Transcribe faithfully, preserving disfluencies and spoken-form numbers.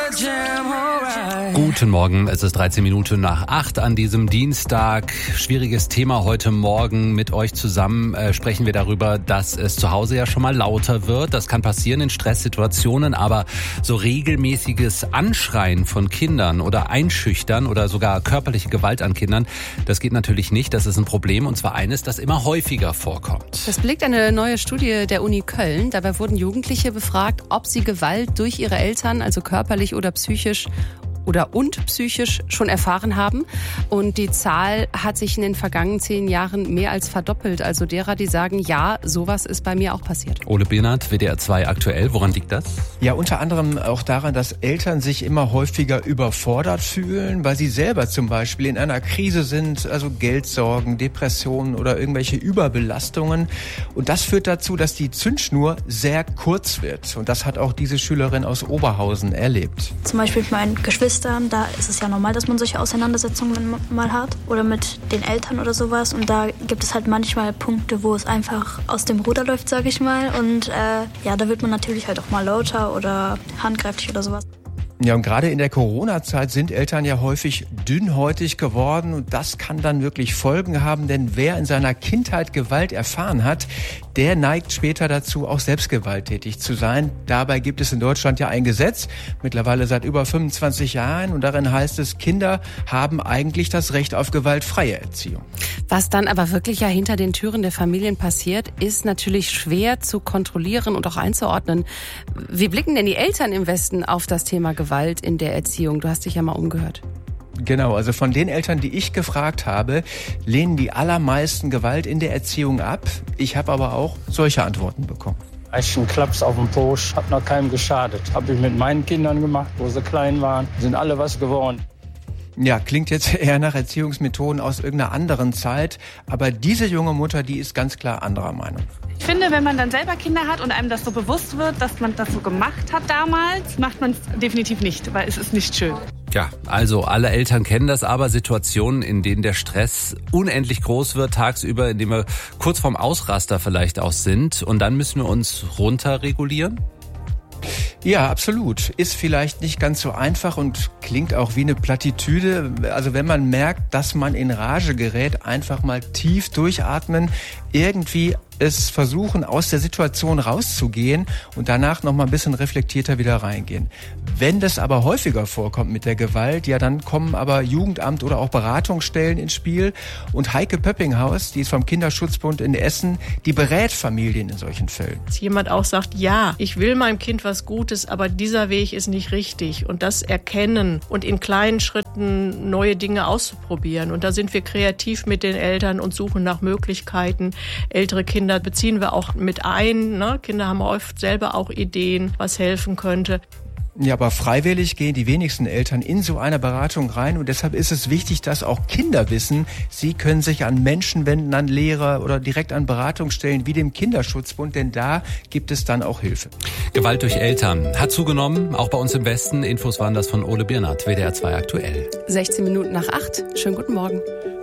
Guten Morgen, es ist dreizehn Minuten nach acht an diesem Dienstag. Schwieriges Thema heute Morgen. Mit euch zusammen äh, sprechen wir darüber, dass es zu Hause ja schon mal lauter wird. Das kann passieren in Stresssituationen, aber so regelmäßiges Anschreien von Kindern oder Einschüchtern oder sogar körperliche Gewalt an Kindern, das geht natürlich nicht. Das ist ein Problem, und zwar eines, das immer häufiger vorkommt. Das belegt eine neue Studie der Uni Köln. Dabei wurden Jugendliche befragt, ob sie Gewalt durch ihre Eltern, also körperlich oder psychisch oder und psychisch schon erfahren haben. Und die Zahl hat sich in den vergangenen zehn Jahren mehr als verdoppelt. Also derer, die sagen, ja, sowas ist bei mir auch passiert. Ole Birnert, W D R zwei aktuell. Woran liegt das? Ja, unter anderem auch daran, dass Eltern sich immer häufiger überfordert fühlen, weil sie selber zum Beispiel in einer Krise sind, also Geldsorgen, Depressionen oder irgendwelche Überbelastungen. Und das führt dazu, dass die Zündschnur sehr kurz wird. Und das hat auch diese Schülerin aus Oberhausen erlebt. Zum Beispiel mit meinen Geschwistern, da ist es ja normal, dass man solche Auseinandersetzungen mal hat oder mit den Eltern oder sowas, und da gibt es halt manchmal Punkte, wo es einfach aus dem Ruder läuft, sag ich mal, und äh, ja, da wird man natürlich halt auch mal lauter oder handgreiflich oder sowas. Ja, und gerade in der Corona-Zeit sind Eltern ja häufig dünnhäutig geworden, und das kann dann wirklich Folgen haben, denn wer in seiner Kindheit Gewalt erfahren hat, der neigt später dazu, auch selbst gewalttätig zu sein. Dabei gibt es in Deutschland ja ein Gesetz, mittlerweile seit über fünfundzwanzig Jahren, und darin heißt es, Kinder haben eigentlich das Recht auf gewaltfreie Erziehung. Was dann aber wirklich ja hinter den Türen der Familien passiert, ist natürlich schwer zu kontrollieren und auch einzuordnen. Wie blicken denn die Eltern im Westen auf das Thema Gewalt in der Erziehung? Du hast dich ja mal umgehört. Genau, also von den Eltern, die ich gefragt habe, lehnen die allermeisten Gewalt in der Erziehung ab. Ich habe aber auch solche Antworten bekommen. Echt ein Klaps auf den Po, hat noch keinem geschadet. Habe ich mit meinen Kindern gemacht, wo sie klein waren, sind alle was geworden. Ja, klingt jetzt eher nach Erziehungsmethoden aus irgendeiner anderen Zeit, aber diese junge Mutter, die ist ganz klar anderer Meinung. Ich finde, wenn man dann selber Kinder hat und einem das so bewusst wird, dass man das so gemacht hat damals, macht man es definitiv nicht, weil es ist nicht schön. Ja, also alle Eltern kennen das, aber Situationen, in denen der Stress unendlich groß wird tagsüber, in denen wir kurz vorm Ausraster vielleicht auch sind, und dann müssen wir uns runterregulieren? Ja, absolut. Ist vielleicht nicht ganz so einfach und klingt auch wie eine Plattitüde. Also wenn man merkt, dass man in Rage gerät, einfach mal tief durchatmen, irgendwie es versuchen, aus der Situation rauszugehen und danach noch mal ein bisschen reflektierter wieder reingehen. Wenn das aber häufiger vorkommt mit der Gewalt, ja, dann kommen aber Jugendamt oder auch Beratungsstellen ins Spiel. Und Heike Pöppinghaus, die ist vom Kinderschutzbund in Essen, die berät Familien in solchen Fällen. Dass jemand auch sagt, ja, ich will meinem Kind was Gutes, aber dieser Weg ist nicht richtig. Und das erkennen und in kleinen Schritten neue Dinge auszuprobieren. Und da sind wir kreativ mit den Eltern und suchen nach Möglichkeiten. Ältere Kinder beziehen wir auch mit ein. Ne? Kinder haben oft selber auch Ideen, was helfen könnte. Ja, aber freiwillig gehen die wenigsten Eltern in so eine Beratung rein, und deshalb ist es wichtig, dass auch Kinder wissen, sie können sich an Menschen wenden, an Lehrer oder direkt an Beratungsstellen wie dem Kinderschutzbund, denn da gibt es dann auch Hilfe. Gewalt durch Eltern hat zugenommen, auch bei uns im Westen. Infos waren das von Ole Birnert, W D R zwei aktuell. sechzehn Minuten nach acht. Schönen guten Morgen.